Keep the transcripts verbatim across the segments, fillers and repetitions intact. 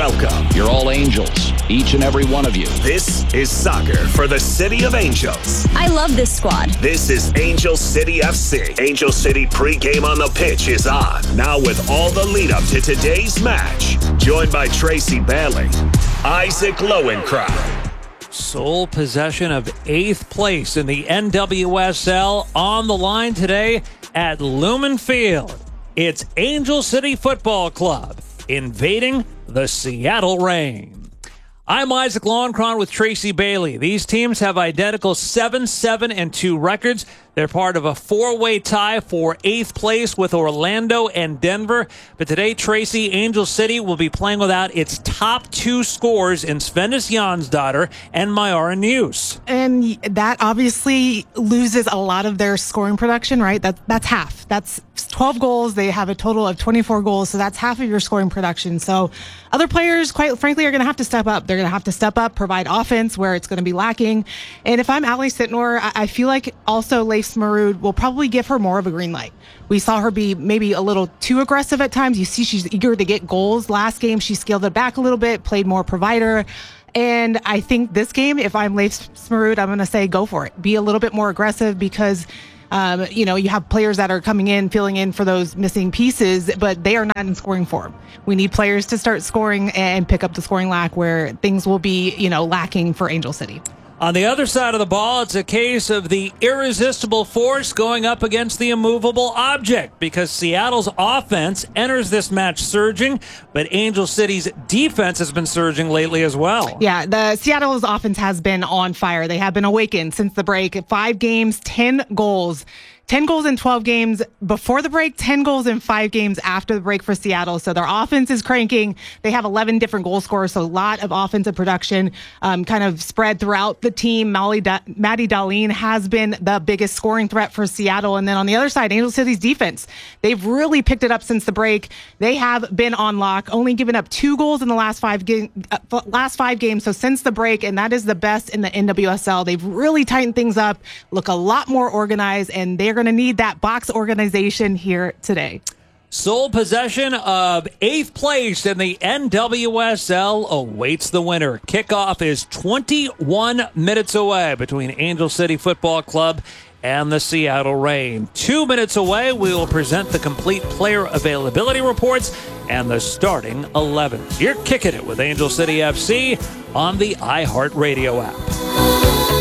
welcome. You're all angels, each and every one of you. This is soccer for the City of Angels. I love this squad. This is Angel City F C. Angel City pregame on the pitch is on. Now with all the lead up to today's match. Joined by Tracy Bailey, Isaac Lowenkron. Sole possession of eighth place in the N W S L on the line today at Lumen Field. It's Angel City Football Club invading the Seattle Reign. I'm Isaac Lowenkron with Tracy Bailey. These teams have identical seven seven and two records. They're part of a four-way tie for eighth place with Orlando and Denver. But today, Tracy, Angel City will be playing without its top two scorers in Svennis Jonsdottir and Myara News. And that obviously loses a lot of their scoring production, right? That, that's half. That's twelve goals. They have a total of twenty-four goals, so that's half of your scoring production. So other players, quite frankly, are going to have to step up. They're going to have to step up, provide offense where it's going to be lacking. And if I'm Ali Sitnor, I, I feel like also Leif Smarud will probably give her more of a green light. We saw her be maybe a little too aggressive at times. You see she's eager to get goals. Last game, she scaled it back a little bit, played more provider. And I think this game, if I'm Leif Smarud, I'm going to say go for it. Be a little bit more aggressive because Um, you know, you have players that are coming in, filling in for those missing pieces, but they are not in scoring form. We need players to start scoring and pick up the scoring lack where things will be, you know, lacking for Angel City. On the other side of the ball, it's a case of the irresistible force going up against the immovable object because Seattle's offense enters this match surging, but Angel City's defense has been surging lately as well. Yeah, the Seattle's offense has been on fire. They have been awakened since the break. Five games, ten goals. ten goals in twelve games before the break, ten goals in five games after the break for Seattle. So their offense is cranking. They have eleven different goal scorers, so a lot of offensive production um, kind of spread throughout the team. Molly da- Maddie Darlene has been the biggest scoring threat for Seattle. And then on the other side, Angel City's defense. They've really picked it up since the break. They have been on lock, only given up two goals in the last five, ga- uh, last five games. So since the break, and that is the best in the N W S L. They've really tightened things up, look a lot more organized, and they're going to need that box organization here today. Sole possession of eighth place in the N W S L awaits the winner. Kickoff is twenty-one minutes away between Angel City Football Club and the Seattle Reign. Two minutes away, we will present the complete player availability reports and the starting eleven. You're kicking it with Angel City F C on the iHeartRadio app.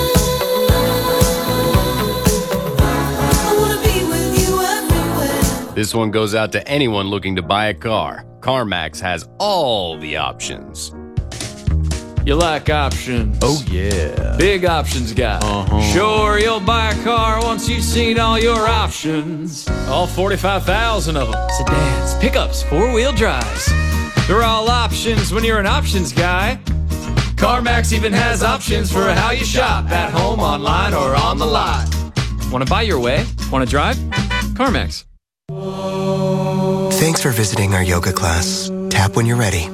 This one goes out to anyone looking to buy a car. CarMax has all the options. You like options? Oh, yeah. Big options guy. Uh-huh. Sure, you'll buy a car once you've seen all your options. All forty-five thousand of them. Sedans, pickups, four-wheel drives. They're all options when you're an options guy. CarMax even has options for how you shop, at home, online, or on the lot. Want to buy your way? Want to drive? CarMax. Thanks for visiting our yoga class. Tap when you're ready.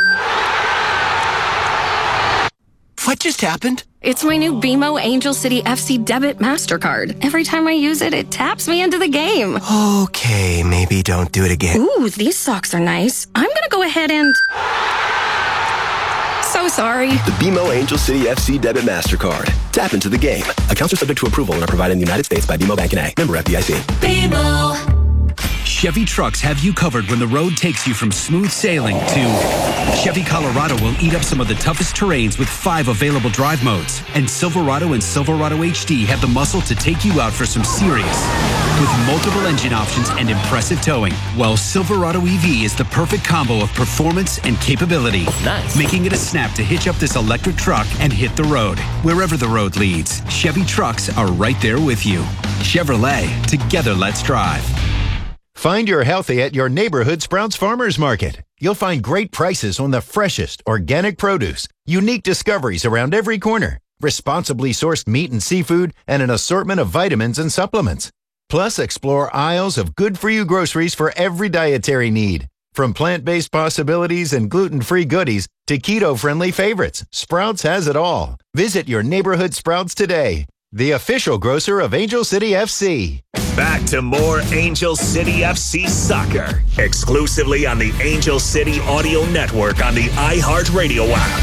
What just happened? It's my new B M O Angel City F C debit MasterCard. Every time I use it, it taps me into the game. Okay, maybe don't do it again. Ooh, these socks are nice. I'm gonna go ahead and... So sorry. The B M O Angel City F C Debit MasterCard. Tap into the game. Accounts are subject to approval and are provided in the United States by B M O Bank N A. Member F D I C. B M O. Chevy trucks have you covered when the road takes you from smooth sailing to Chevy Colorado will eat up some of the toughest terrains with five available drive modes. And Silverado and Silverado H D have the muscle to take you out for some serious with multiple engine options and impressive towing. While Silverado E V is the perfect combo of performance and capability. Nice. Making it a snap to hitch up this electric truck and hit the road. Wherever the road leads, Chevy trucks are right there with you. Chevrolet, together let's drive. Find your healthy at your neighborhood Sprouts Farmers Market. You'll find great prices on the freshest organic produce, unique discoveries around every corner, responsibly sourced meat and seafood, and an assortment of vitamins and supplements. Plus, explore aisles of good-for-you groceries for every dietary need. From plant-based possibilities and gluten-free goodies to keto-friendly favorites, Sprouts has it all. Visit your neighborhood Sprouts today, the official grocer of Angel City F C. Back to more Angel City F C soccer, exclusively on the Angel City Audio Network on the iHeartRadio app.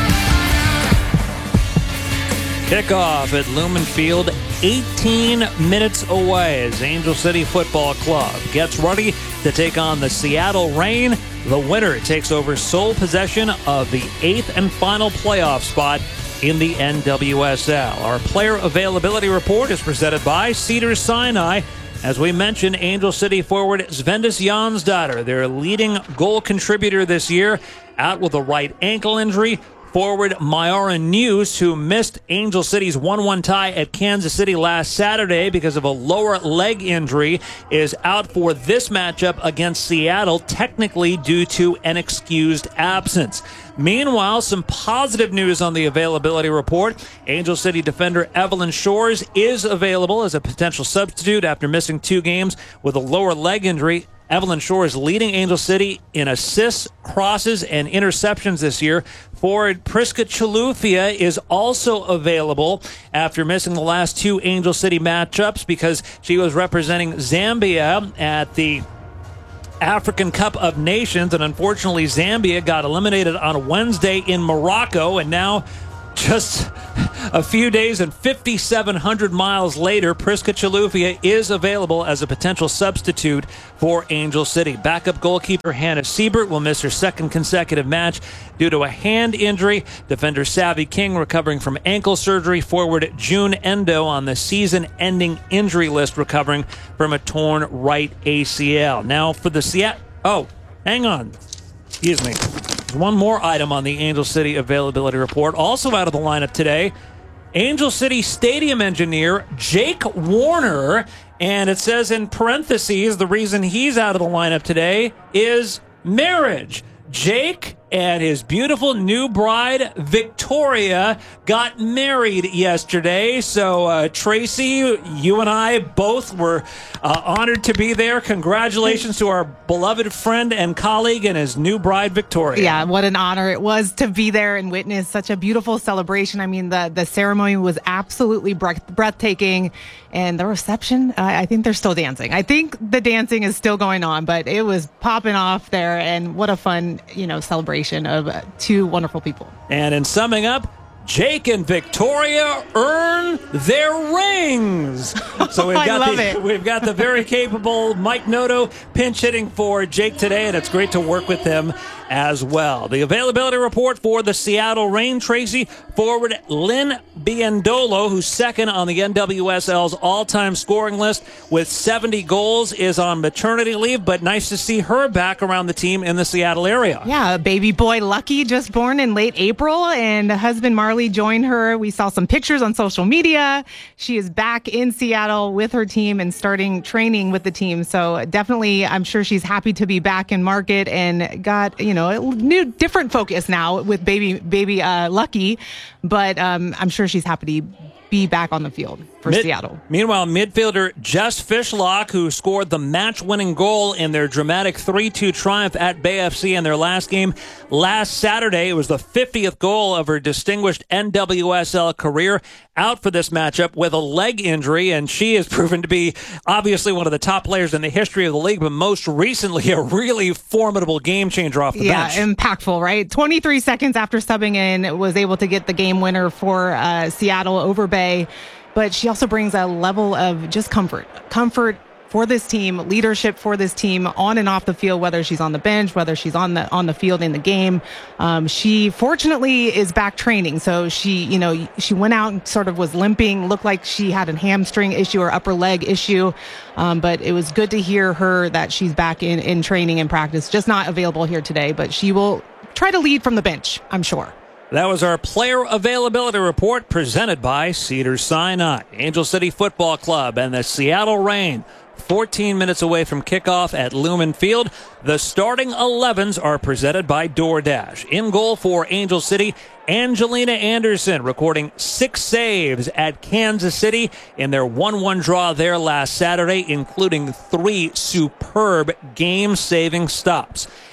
Kickoff at Lumen Field, eighteen minutes away as Angel City Football Club gets ready to take on the Seattle Reign. The winner takes over sole possession of the eighth and final playoff spot in the N W S L. Our player availability report is presented by Cedars-Sinai. As we mentioned, Angel City forward Svendas Jonsdottir, their leading goal contributor this year, out with a right ankle injury. Forward Myara News, who missed Angel City's one one tie at Kansas City last Saturday because of a lower leg injury, is out for this matchup against Seattle, technically due to an excused absence. Meanwhile, some positive news on the availability report. Angel City defender Evelyn Shores is available as a potential substitute after missing two games with a lower leg injury. Evelyn Shores leading Angel City in assists, crosses, and interceptions this year. Forward Priska Chilufya is also available after missing the last two Angel City matchups because she was representing Zambia at the African Cup of Nations, and unfortunately Zambia got eliminated on Wednesday in Morocco, and now just a few days and fifty-seven hundred miles later, Priska Chilufya is available as a potential substitute for Angel City. Backup goalkeeper Hannah Siebert will miss her second consecutive match due to a hand injury. Defender Savvy King recovering from ankle surgery. Forward June Endo on the season-ending injury list, recovering from a torn right A C L. Now for the Seattle... Oh, hang on. Excuse me. One more item on the Angel City availability report. Also out of the lineup today, Angel City Stadium engineer Jake Warner. And it says in parentheses, the reason he's out of the lineup today is marriage. Jake and his beautiful new bride, Victoria, got married yesterday. So, uh, Tracy, you and I both were uh, honored to be there. Congratulations to our beloved friend and colleague and his new bride, Victoria. Yeah, what an honor it was to be there and witness such a beautiful celebration. I mean, the, the ceremony was absolutely breath- breathtaking. And the reception, uh, I think they're still dancing. I think the dancing is still going on, but it was popping off there. And what a fun, you know, celebration of uh, two wonderful people. And in summing up, Jake and Victoria earn their rings. So we've got I love the, it. we've got the very capable Mike Noto pinch hitting for Jake today, and it's great to work with him as well. The availability report for the Seattle Reign, Tracy. Forward Lynn Biendolo, who's second on the N W S L's all-time scoring list with seventy goals, is on maternity leave, but nice to see her back around the team in the Seattle area. Yeah, baby boy Lucky just born in late April, and husband Marley joined her. We saw some pictures on social media. She is back in Seattle with her team and starting training with the team. So definitely, I'm sure she's happy to be back in market and got, you know, a new, different focus now with baby, baby uh, Lucky. But um, I'm sure she's happy to be back on the field for Mid- Seattle. Meanwhile, midfielder Jess Fishlock, who scored the match-winning goal in their dramatic three two triumph at Bay F C in their last game last Saturday. It was the fiftieth goal of her distinguished N W S L career, out for this matchup with a leg injury, and she has proven to be obviously one of the top players in the history of the league, but most recently a really formidable game changer off the yeah, bench. Yeah, impactful, right? twenty-three seconds after subbing in, was able to get the game winner for uh, Seattle over Bay. But she also brings a level of just comfort, comfort for this team, leadership for this team on and off the field, whether she's on the bench, whether she's on the on the field in the game. Um, she fortunately is back training. So she, you know, she went out and sort of was limping, looked like she had a hamstring issue or upper leg issue. Um, but it was good to hear her that she's back in, in training and practice, just not available here today, but she will try to lead from the bench, I'm sure. That was our player availability report presented by Cedars-Sinai. Angel City Football Club and the Seattle Reign, fourteen minutes away from kickoff at Lumen Field. The starting elevens are presented by DoorDash. In goal for Angel City, Angelina Anderson, recording six saves at Kansas City in their one one draw there last Saturday, including three superb game-saving stops.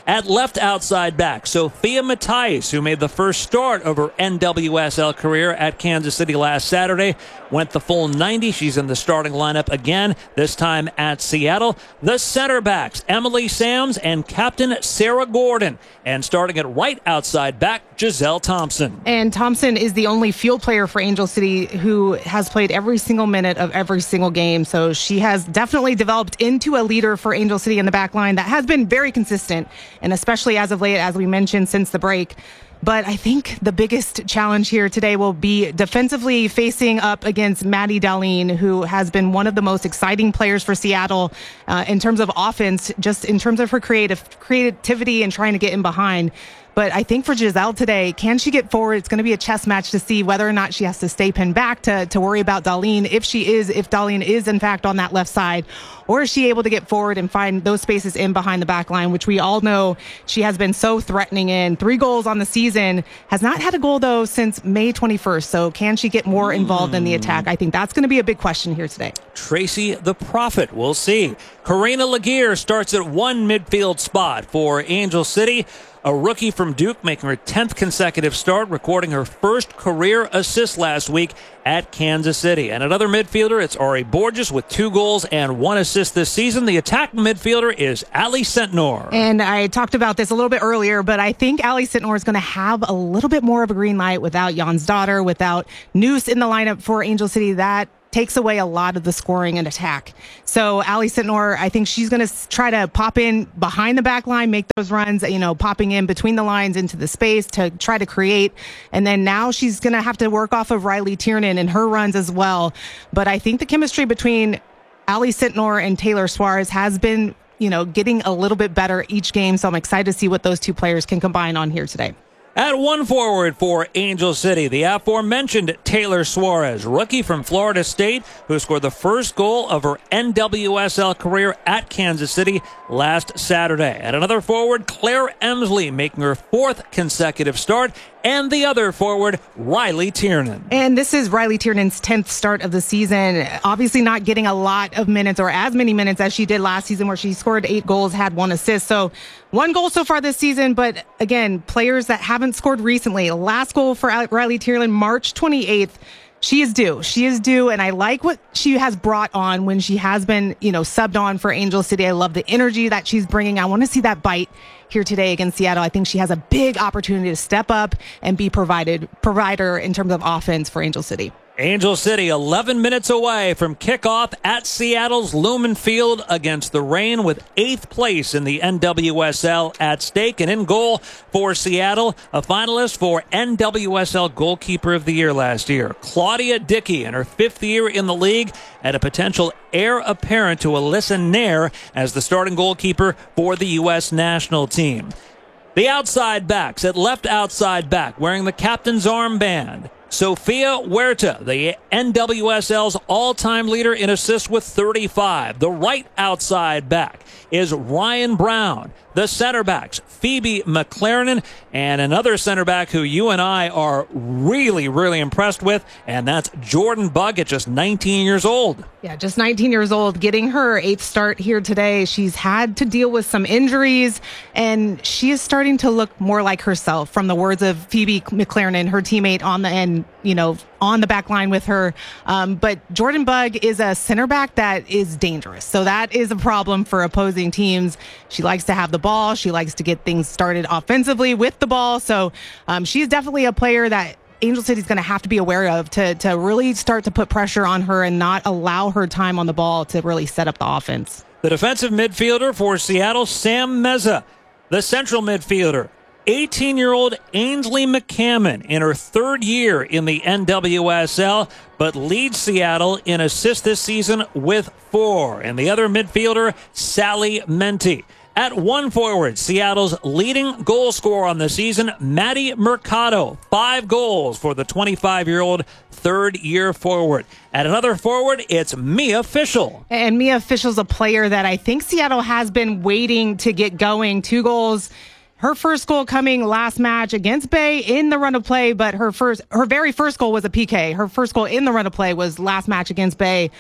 At left outside back, Sophia Matthijs, who made the first start of her N W S L career at Kansas City last Saturday, went the full ninety. She's in the starting lineup again, this time at Seattle. The center backs, Emily Sams and captain Sarah Gordon. And starting at right outside back, Giselle Thompson. And Thompson is the only field player for Angel City who has played every single minute of every single game. So she has definitely developed into a leader for Angel City in the back line that has been very consistent, and especially as of late, as we mentioned, since the break. But I think the biggest challenge here today will be defensively facing up against Maddie Darlene, who has been one of the most exciting players for Seattle uh, in terms of offense, just in terms of her creative creativity and trying to get in behind. But I think for Giselle today, can she get forward? It's going to be a chess match to see whether or not she has to stay pinned back to, to worry about Darlene. If she is, if Darlene is in fact on that left side, or is she able to get forward and find those spaces in behind the back line, which we all know she has been so threatening in. Three goals on the season, has not had a goal though since May twenty-first. So can she get more involved mm. in the attack? I think that's going to be a big question here today. Tracy the Prophet, we'll see. Karina Laguerre starts at one midfield spot for Angel City. A rookie from Duke making her tenth consecutive start, recording her first career assist last week at Kansas City. And another midfielder, it's Ari Borges with two goals and one assist this season. The attacking midfielder is Ali Sentnor. And I talked about this a little bit earlier, but I think Ali Sentnor is going to have a little bit more of a green light without Jan's daughter, without Noose in the lineup for Angel City. That takes away a lot of the scoring and attack. So Ali Sentnor, I think she's going to try to pop in behind the back line, make those runs, you know, popping in between the lines into the space to try to create. And then now she's going to have to work off of Riley Tiernan and her runs as well. But I think the chemistry between Ali Sentnor and Taylor Suarez has been, you know, getting a little bit better each game. So I'm excited to see what those two players can combine on here today. At one forward for Angel City, the aforementioned Taylor Suarez, rookie from Florida State, who scored the first goal of her N W S L career at Kansas City last Saturday. At another forward, Claire Emsley, making her fourth consecutive start. And the other forward, Riley Tiernan. And this is Riley Tiernan's tenth start of the season. Obviously not getting a lot of minutes or as many minutes as she did last season, where she scored eight goals, had one assist. So one goal so far this season. But again, players that haven't scored recently. Last goal for Riley Tiernan, March twenty-eighth. She is due. She is due. And I like what she has brought on when she has been, you know, subbed on for Angel City. I love the energy that she's bringing. I want to see that bite here today against Seattle. I think she has a big opportunity to step up and be provided provider in terms of offense for Angel City. Angel City eleven minutes away from kickoff at Seattle's Lumen Field against the Reign, with eighth place in the N W S L at stake. And in goal for Seattle, a finalist for N W S L Goalkeeper of the Year last year, Claudia Dickey, in her fifth year in the league, and a potential heir apparent to Alyssa Nair as the starting goalkeeper for the U S national team. The outside backs, at left outside back, wearing the captain's armband, Sofia Huerta, the N W S L's all-time leader in assists with thirty-five. The right outside back is Ryan Brown. The center backs, Phoebe McLaren, and another center back who you and I are really, really impressed with, and that's Jordan Bugg at just nineteen years old. Yeah, just nineteen years old, getting her eighth start here today. She's had to deal with some injuries, and she is starting to look more like herself, from the words of Phoebe McLaren, her teammate on the end, you know, on the back line with her. Um, but Jordan Bugg is a center back that is dangerous. So that is a problem for opposing teams. She likes to have the ball. She likes to get things started offensively with the ball. So um, she's definitely a player that Angel City is going to have to be aware of to, to really start to put pressure on her and not allow her time on the ball to really set up the offense. The defensive midfielder for Seattle, Sam Meza. The central midfielder, eighteen-year-old Ainsley McCammon, in her third year in the N W S L, but leads Seattle in assists this season with four. And the other midfielder, Sally Menti. At one forward, Seattle's leading goal scorer on the season, Maddie Mercado. Five goals for the twenty-five-year-old third-year forward. At another forward, it's Mia Fischel. And Mia Fischel's a player that I think Seattle has been waiting to get going. Two goals. Her first goal coming last match against Bay in the run of play, but her first, her very first goal was a P K. Her first goal in the run of play was last match against Bay.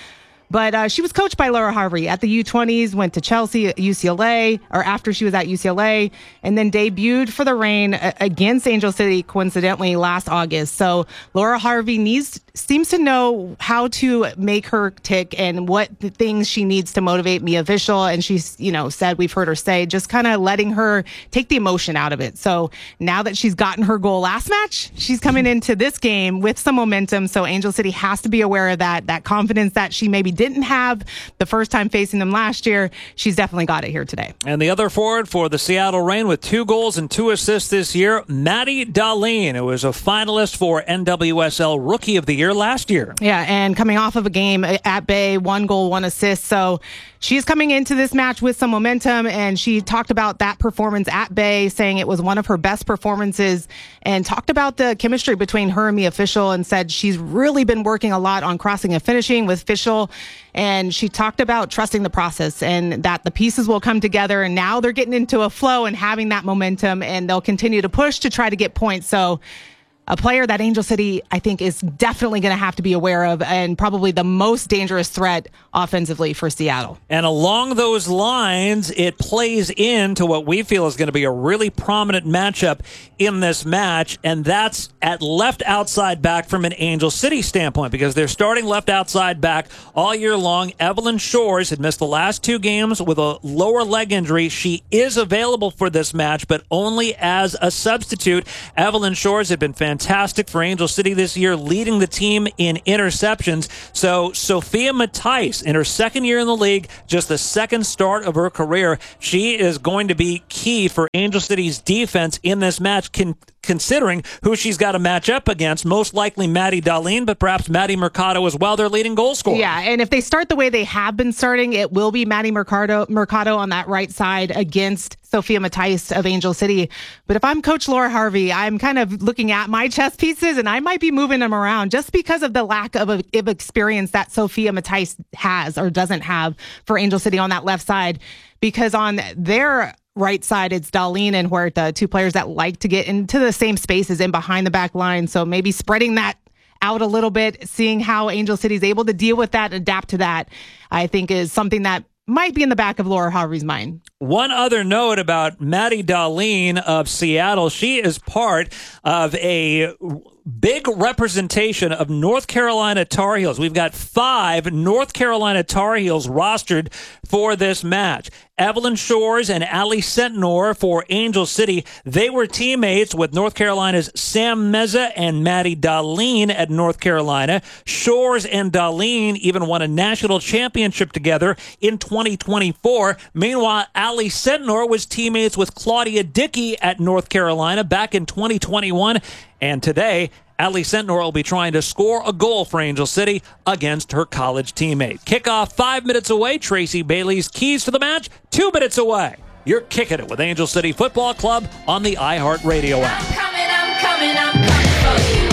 But uh, she was coached by Laura Harvey at the U twenties, went to Chelsea at U C L A, or after she was at U C L A, and then debuted for the Reign against Angel City, coincidentally, last August. So Laura Harvey needs seems to know how to make her tick and what the things she needs to motivate Mia Fischel. And she's, you know, said, we've heard her say, just kind of letting her take the emotion out of it. So now that she's gotten her goal last match, she's coming into this game with some momentum. So Angel City has to be aware of that, that confidence that she maybe didn't have the first time facing them last year. She's definitely got it here today. And the other forward for the Seattle Reign with two goals and two assists this year, Maddie Dahlin, who was a finalist for N W S L Rookie of the Year last year. Yeah, and coming off of a game at Bay, one goal, one assist. So she's coming into this match with some momentum, and she talked about that performance at Bay, saying it was one of her best performances, and talked about the chemistry between her and Mia Fischel, and said she's really been working a lot on crossing and finishing with Fischel. And she talked about trusting the process and that the pieces will come together. And now they're getting into a flow and having that momentum, and they'll continue to push to try to get points. So a player that Angel City, I think, is definitely going to have to be aware of, and probably the most dangerous threat offensively for Seattle. And along those lines, it plays into what we feel is going to be a really prominent matchup in this match, and that's at left outside back from an Angel City standpoint, because they're starting left outside back all year long. Evelyn Shores had missed the last two games with a lower leg injury. She is available for this match, but only as a substitute. Evelyn Shores had been fantastic. Fantastic for Angel City this year, leading the team in interceptions. So Sophia Matthijs, in her second year in the league, just the second start of her career, she is going to be key for Angel City's defense in this match, con- considering who she's got to match up against. Most likely Maddie Dahlin, but perhaps Maddie Mercado as well, their leading goal scorer. Yeah, and if they start the way they have been starting, it will be Maddie Mercado, Mercado on that right side against Sophia Matthijs of Angel City. But if I'm Coach Laura Harvey, I'm kind of looking at my chess pieces, and I might be moving them around just because of the lack of, of experience that Sophia Matthijs has or doesn't have for Angel City on that left side. Because on their right side, it's Dahlin and Huerta, two players that like to get into the same spaces and behind the back line. So maybe spreading that out a little bit, seeing how Angel City is able to deal with that, adapt to that, I think is something that might be in the back of Laura Harvey's mind. One other note about Maddie Dahlin of Seattle. She is part of a big representation of North Carolina Tar Heels. We've got five North Carolina Tar Heels rostered for this match. Evelyn Shores and Ali Sentinor for Angel City. They were teammates with North Carolina's Sam Meza and Maddie Dahlin at North Carolina. Shores and Dahlin even won a national championship together in twenty twenty-four. Meanwhile, Ali Sentinor was teammates with Claudia Dickey at North Carolina back in twenty twenty-one. And today, Ali Sentinor will be trying to score a goal for Angel City against her college teammate. Kickoff five minutes away. Tracy Bailey's keys to the match two minutes away. You're kicking it with Angel City Football Club on the iHeartRadio app. I'm coming, I'm coming, I'm coming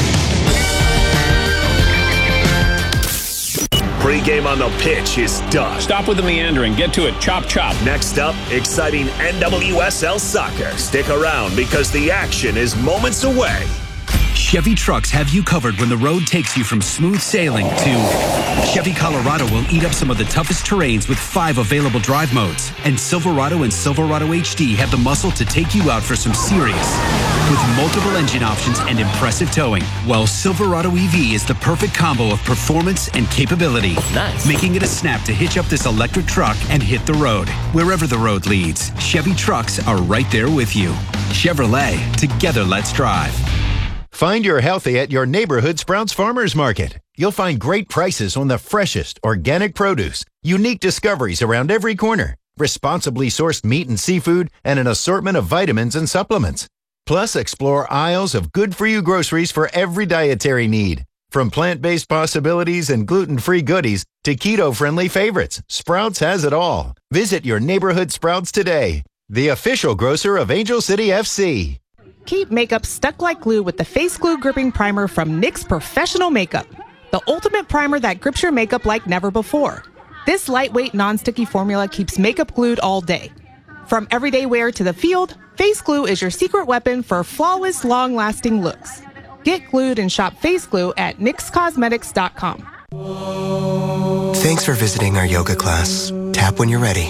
for you. Pre-game on the pitch is done. Stop with the meandering. Get to it. Chop, chop. Next up, exciting N W S L soccer. Stick around because the action is moments away. Chevy trucks have you covered when the road takes you from smooth sailing to Chevy Colorado will eat up some of the toughest terrains with five available drive modes. And Silverado and Silverado H D have the muscle to take you out for some serious with multiple engine options and impressive towing. While Silverado E V is the perfect combo of performance and capability. Nice. Making it a snap to hitch up this electric truck and hit the road. Wherever the road leads, Chevy trucks are right there with you. Chevrolet, together let's drive. Find your healthy at your neighborhood Sprouts Farmers Market. You'll find great prices on the freshest organic produce, unique discoveries around every corner, responsibly sourced meat and seafood, and an assortment of vitamins and supplements. Plus, explore aisles of good-for-you groceries for every dietary need. From plant-based possibilities and gluten-free goodies to keto-friendly favorites, Sprouts has it all. Visit your neighborhood Sprouts today, the official grocer of Angel City F C. Keep makeup stuck like glue with the Face Glue Gripping Primer from NYX Professional Makeup. The ultimate primer that grips your makeup like never before. This lightweight, non-sticky formula keeps makeup glued all day. From everyday wear to the field, Face Glue is your secret weapon for flawless, long-lasting looks. Get glued and shop Face Glue at nyx cosmetics dot com. Thanks for visiting our yoga class. Tap when you're ready.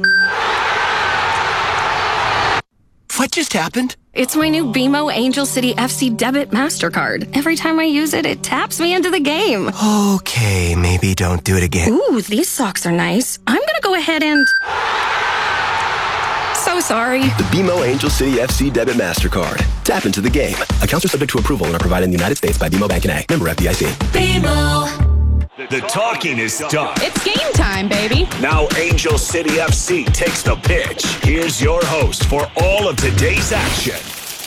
What just happened? It's my new B M O Angel City F C Debit MasterCard. Every time I use it, it taps me into the game. Okay, maybe don't do it again. Ooh, these socks are nice. I'm gonna go ahead and... So sorry. The B M O Angel City F C Debit MasterCard. Tap into the game. Accounts are subject to approval and are provided in the United States by B M O Bank N A. Member F D I C. B M O. The talking is done. It's game time, baby. Now Angel City F C takes the pitch. Here's your host for all of today's action,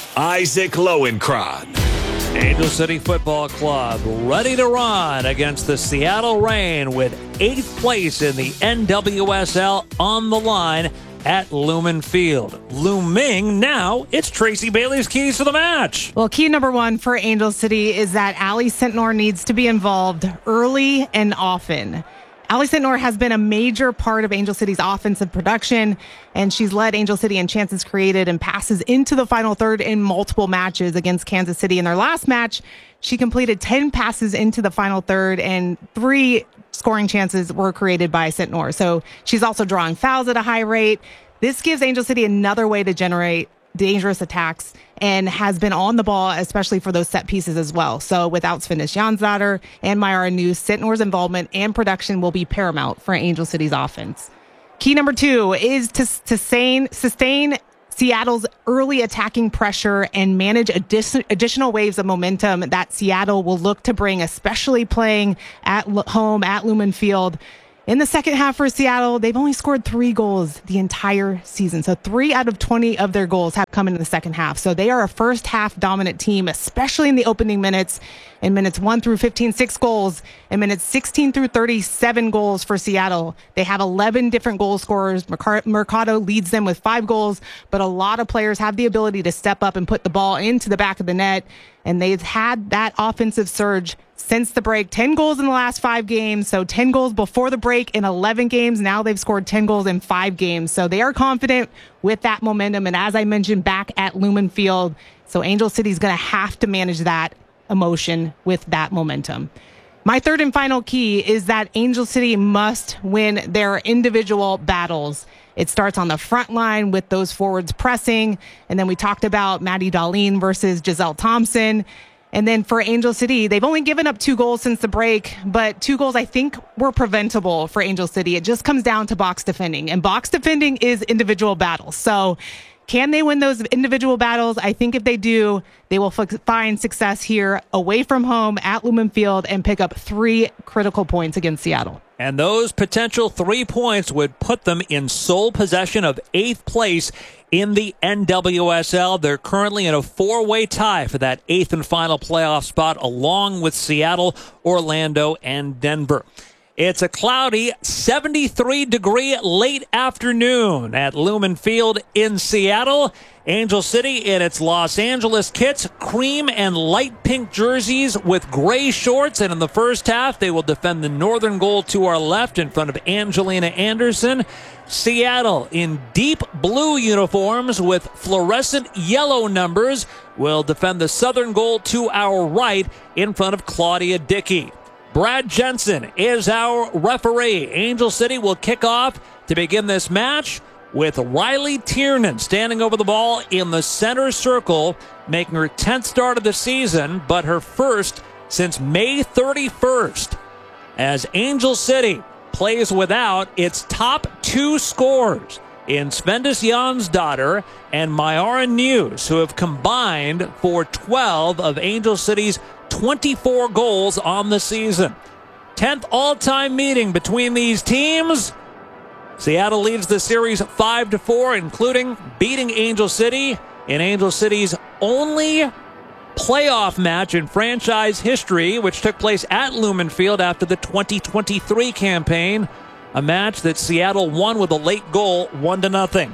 Isaac Lowenkron. Angel City Football Club ready to run against the Seattle Reign with eighth place in the N W S L on the line at Lumen Field. Looming now, it's Tracy Bailey's keys to the match. Well, key number one for Angel City is that Ali Sentnor needs to be involved early and often. Ali Sentnor has been a major part of Angel City's offensive production, and she's led Angel City in chances created and passes into the final third in multiple matches against Kansas City. In their last match, she completed ten passes into the final third, and three scoring chances were created by Sentnor. So she's also drawing fouls at a high rate. This gives Angel City another way to generate dangerous attacks and has been on the ball, especially for those set pieces as well. So without Svennis Jansdatter and Myara News, Sentnor's involvement and production will be paramount for Angel City's offense. Key number two is to sustain, sustain Seattle's early attacking pressure and manage addi- additional waves of momentum that Seattle will look to bring, especially playing at l- home at Lumen Field. In the second half for Seattle, they've only scored three goals the entire season. So three out of twenty of their goals have come in the second half. So they are a first half dominant team, especially in the opening minutes. In minutes one through fifteen, six goals. In minutes sixteen through thirty-seven goals for Seattle. They have eleven different goal scorers. Mercado leads them with five goals, but a lot of players have the ability to step up and put the ball into the back of the net. And they've had that offensive surge since the break. ten goals in the last five games. So ten goals before the break in eleven games. Now they've scored ten goals in five games. So they are confident with that momentum. And as I mentioned, back at Lumen Field. So Angel City's going to have to manage that emotion with that momentum. My third and final key is that Angel City must win their individual battles. It starts on the front line with those forwards pressing. And then we talked about Maddie Darlene versus Giselle Thompson. And then for Angel City, they've only given up two goals since the break, but two goals I think were preventable for Angel City. It just comes down to box defending, and box defending is individual battles. So can they win those individual battles? I think if they do, they will f- find success here away from home at Lumen Field and pick up three critical points against Seattle. And those potential three points would put them in sole possession of eighth place in the N W S L. They're currently in a four-way tie for that eighth and final playoff spot, along with Seattle, Orlando, and Denver. It's a cloudy seventy-three degree late afternoon at Lumen Field in Seattle. Angel City in its Los Angeles kits, cream and light pink jerseys with gray shorts. And in the first half, they will defend the northern goal to our left in front of Angelina Anderson. Seattle in deep blue uniforms with fluorescent yellow numbers will defend the southern goal to our right in front of Claudia Dickey. Brad Jensen is our referee. Angel City will kick off to begin this match with Riley Tiernan standing over the ball in the center circle, making her tenth start of the season, but her first since May thirty-first, as Angel City plays without its top two scorers in Svennis Jansdatter and Myara News, who have combined for twelve of Angel City's twenty-four goals on the season. tenth all-time meeting between these teams. Seattle leads the series five to four, including beating Angel City in Angel City's only playoff match in franchise history, which took place at Lumen Field after the twenty twenty-three campaign, a match that Seattle won with a late goal, one to nothing.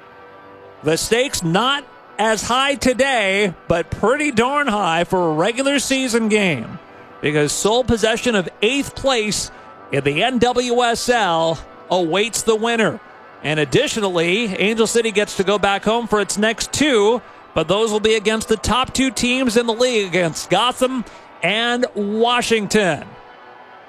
The stakes not as high today, but pretty darn high for a regular season game, because sole possession of eighth place in the N W S L awaits the winner. And additionally, Angel City gets to go back home for its next two, but those will be against the top two teams in the league, against Gotham and Washington.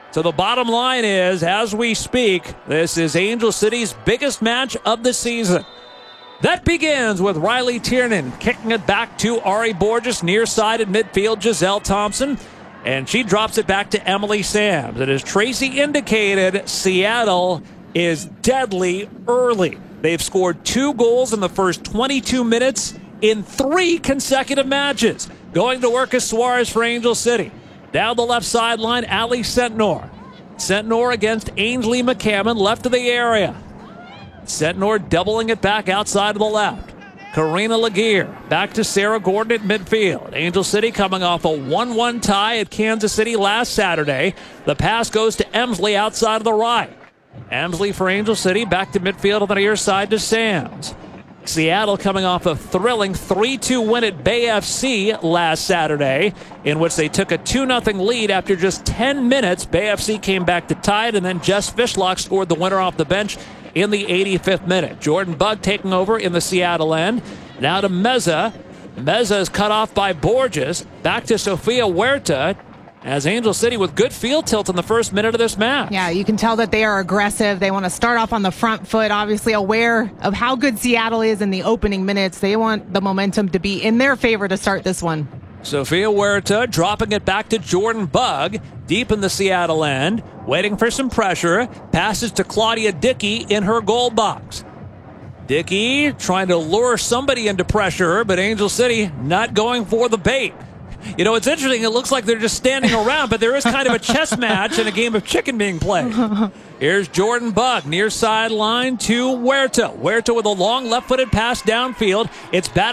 So the bottom line is, as we speak, this is Angel City's biggest match of the season. That begins with Riley Tiernan kicking it back to Ari Borges, near side at midfield, Giselle Thompson. And she drops it back to Emily Sams. And as Tracy indicated, Seattle is deadly early. They've scored two goals in the first twenty-two minutes in three consecutive matches. Going to work as Suarez for Angel City. Down the left sideline, Ali Sentnor. Sentnor against Ainsley McCammon, left of the area. Sentnor doubling it back outside of the left. Karina Laguerre back to Sarah Gordon at midfield. Angel City coming off a one one tie at Kansas City last Saturday. The pass goes to Emsley outside of the right. Emsley for Angel City back to midfield on the near side to Sams. Seattle coming off a thrilling three two win at Bay F C last Saturday, in which they took a two nothing lead after just ten minutes. Bay F C came back to tie it, and then Jess Fishlock scored the winner off the bench in the eighty-fifth minute. Jordan Bugg taking over in the Seattle end. Now to Meza. Meza is cut off by Borges. Back to Sofia Huerta, as Angel City with good field tilt in the first minute of this match. Yeah, you can tell that they are aggressive. They want to start off on the front foot, obviously aware of how good Seattle is in the opening minutes. They want the momentum to be in their favor to start this one. Sofia Huerta dropping it back to Jordan Bugg, deep in the Seattle end, waiting for some pressure. Passes to Claudia Dickey in her goal box. Dickey trying to lure somebody into pressure, but Angel City not going for the bait. You know, it's interesting. It looks like they're just standing around, but there is kind of a chess match and a game of chicken being played. Here's Jordan Bugg, near sideline to Huerta. Huerta with a long left-footed pass downfield. It's batted